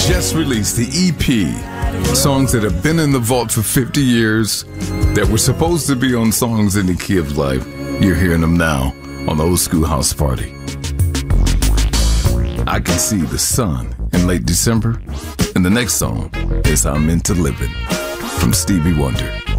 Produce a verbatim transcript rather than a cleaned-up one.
just released the E P. Songs that have been in the vault for fifty years, that were supposed to be on Songs in the Key of Life. You're hearing them now on the Old School House Party. I Can See the Sun in late December. And the next song is I'm Into Living from Stevie Wonder.